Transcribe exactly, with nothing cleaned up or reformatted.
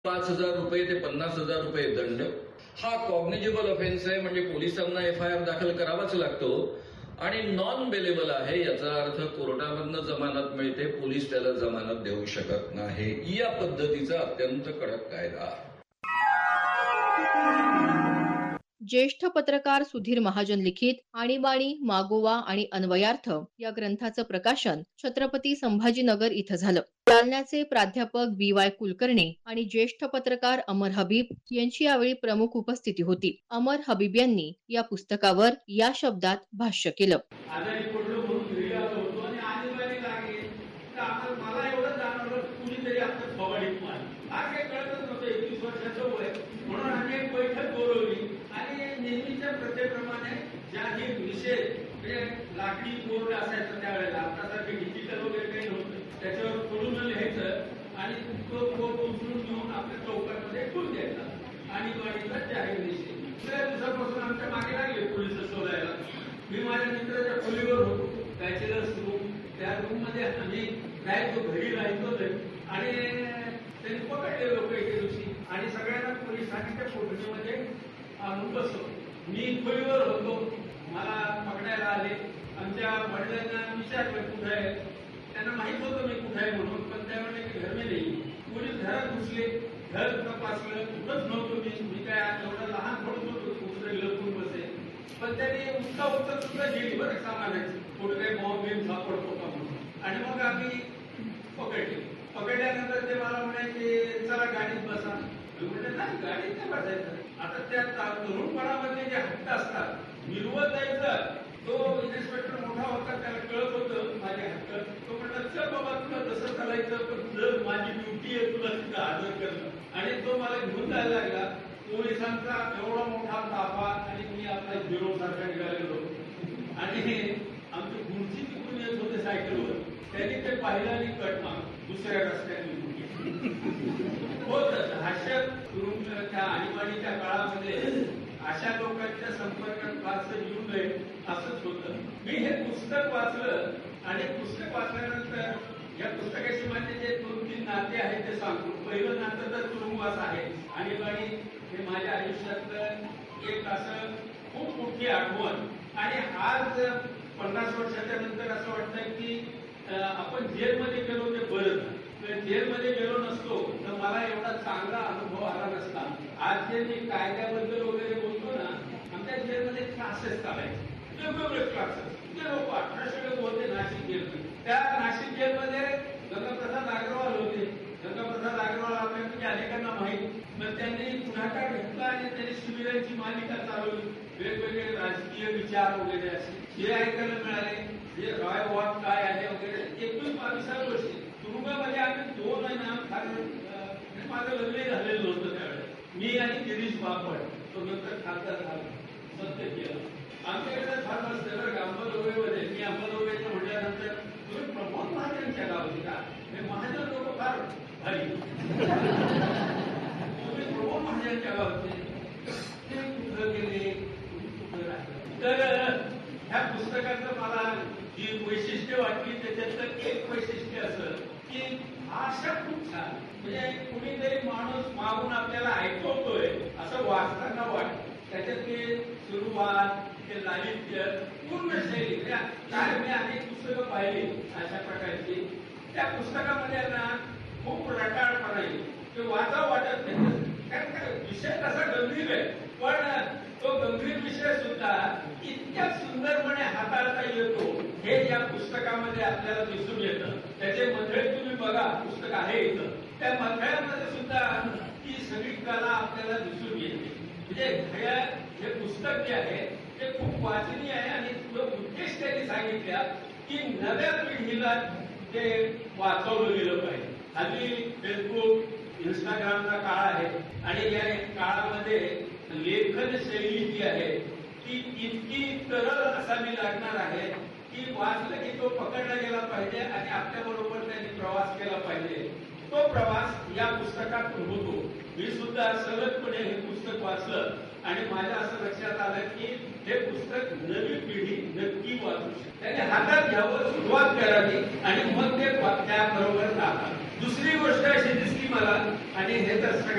पाच हजार रुपये ते पन्नास हजार रुपये दंड हा कॉग्निजेबल ऑफेन्स आहे, म्हणजे पोलिसांना एफ आय आर दाखल करावाच लागतो आणि नॉन बेलेबल आहे. याचा अर्थ कोर्टामधनं जमानत मिळते, पोलीस त्याला जमानत देऊ शकत नाही. या पद्धतीचा अत्यंत कडक कायदा. ज्येष्ठ पत्रकार सुधीर महाजन लिखित आणीबाणी मागोवा आणि अन्वयार्थ या ग्रंथाचं प्रकाशन छत्रपती संभाजीनगर इथं झालं. जालन्याचे प्राध्यापक बी वाय कुलकर्णी आणि ज्येष्ठ पत्रकार अमर हबीब यांची यावेळी प्रमुख उपस्थिती होती. अमर हबीब यांनी या पुस्तकावर या शब्दात भाष्य केलं. प्रत्येप्रमाणे ज्याही विषय म्हणजे लाकडी बोर्ड असायचं त्यावेळेला, आतासारखे डिजिटल वगैरे काही नव्हतं, त्याच्यावर खोडून लिहायचं आणि तो बोर्ड उचलून घेऊन आपल्या चौकामध्ये ठेवून द्यायचा. आणि वाढीचा जाहीर विषय दुसऱ्या दिवसापासून आमच्या मागे लागले पोलीस शोधायला. मी माझ्या मित्राच्या खोलीवर होतो, बॅचलर्स रूम, त्या रूम मध्ये आम्ही राहायचो, घरी राहायचो आणि त्यांनी पकडले लोक एके दिवशी आणि सगळ्यांना पोलिसांनी त्या कोठडीमध्ये आणून बसवलं. मी खोलीवर होतो, मला पकडायला आले. आमच्या वडिलांना विचारलं कुठे आहे, त्यांना माहित होतं मी कुठे आहे म्हणून, पण त्यावेळेला की घर नाही. पोलीस घरात घुसले, घर तपासलं, कुठंच नव्हतो मी. मी काय एवढं लहान थोडं होतो, कुठे लपून बसे. पण त्यांनी उत्सा उत्तर सुद्धा गेली बरं सामानाची, कुठे काही बॉम्ब बिम सापडतो का म्हणून. आणि मग आम्ही पकडले. पकडल्यानंतर ते मला म्हणायचे चला गाडीत बसा. मी म्हटलं नाही, गाडीत नाही बसायचं. आता त्या तरुणपणामध्ये जे हट्ट असतात मिरवत जायचं. तो इन्स्पेक्टर मोठा होता, त्याला कळत होतं माझे हट्ट. तो म्हणला चल बाबा तुला तसं चालायचं, पण जर माझी ड्युटी आहे तुला तिथं हजर करणं. आणि तो मला घेऊन जायला लागला. पोलिसांचा एवढा मोठा ताफा आणि मी आपला हिरो सारखा निघालेलो. आणि आमची गुंची तिकडून येत होते सायकलवर. त्यांनी ते पाहिलं आणि कट मार दुसऱ्या रस्त्याने होत. हास्य त्या आणीबाणीच्या काळामध्ये अशा लोकांच्या संपर्कात फारसं येऊ नये असंच होतं. मी हे पुस्तक वाचलं आणि पुस्तक वाचल्यानंतर या पुस्तकाशी माझे जे दोन तीन नाते आहेत ते सांगतो. पहिलं नातं तर तुरुंगवास आहे. आणीबाणी हे माझ्या आयुष्यातलं एक असं खूप मोठी आठवण. आणि आज पन्नास वर्षाच्या नंतर असं वाटतं की आपण जेलमध्ये गेलो ते बरं. जेलमध्ये गेलो नसतो तर मला एवढा चांगला अनुभव आला नसता. आज जे मी कायद्याबद्दल वगैरे बोलतो ना, आमच्या जेलमध्ये क्लासेस चालायचे, वेगवेगळे क्लासेस. ते लोक अठराशे लोक होते नाशिक जेलमध्ये. त्या नाशिक जेलमध्ये गंगाप्रसाद अग्रवाल होते. गंगाप्रसाद अग्रवाल आपल्यापैकी अनेकांना माहीत. तर त्यांनी पुढाकार घेतला आणि त्यांनी शिबिरांची मालिका चालवली. वेगवेगळे राजकीय विचार वगैरे असे हे ऐकायला मिळाले. जे रॉय वॉट काय आहे वगैरे. एकवीस बावीसाव्या वर्षी तुरुंगामध्ये आम्ही दोन ना फार माझं लग्न झालेलं होतं त्यावेळेस. मी आणि गिरीश बापट, तो नंतर खासदार झाला, सत्य केलं. आमच्याकडे फार मस्त बरं का अंमलबजावणीमध्ये. मी अंमलबजावणीचं म्हटल्यानंतर तुम्ही प्रमोद महाजनच्या गावचे का? हे महाजन लोक फार भारी. तुम्ही प्रमोद महाजनच्या गावचे, ते कुठं गेले, कुठं राहिले. तर ह्या पुस्तकाचं मला जी वैशिष्ट्य वाटली त्याच्यातलं एक वैशिष्ट्य असं की भाषा खूप छान. म्हणजे कुणीतरी माणूस मागून आपल्याला ऐकवतोय असं वाचताना वाटतं. त्याच्यातली सुरुवात, ते लालित्य, पूर्ण शैली. काय मी अनेक पुस्तकं पाहिली अशा प्रकारची. त्या पुस्तकामध्ये ना खूप रटाळपणा येईल. ते वाचा वाटत नाही, कारण काय विषय तसा गंभीर आहे. पण तो गंभीर विषय सुद्धा इतक्या सुंदरपणे हाताळता येतो हे या पुस्तकामध्ये आपल्याला दिसून येतं. त्याचे मथळे तुम्ही बघा, पुस्तक आहे इथं. त्या मथळ्यामध्ये सुद्धा ती सगळी कला आपल्याला दिसून येते. म्हणजे हे पुस्तक जे आहे ते खूप वाचनीय आहे. आणि तो उद्देश त्यांनी सांगितल्या की नव्या पिढीला ते वाचवलं गेलं पाहिजे. हल्ली फेसबुक, इंस्टाग्रामचा काळ आहे आणि या काळामध्ये लेखन शैली जी आहे ती इतकी तरल असावी लागणार आहे की वाचलं की तो पकडला गेला पाहिजे आणि आपल्या बरोबर त्यांनी प्रवास केला पाहिजे. तो प्रवास या पुस्तकातून होतो. मी सुद्धा सलगपणे हे पुस्तक वाचलं आणि माझ्या असं लक्षात आलं की हे पुस्तक नवी पिढी नक्की वाचू शकते. त्याने हातात घ्यावं, सुरुवात करावी आणि मग ते त्याबरोबर राहतात. दुसरी गोष्ट अशी दिसली मला, आणि हे तर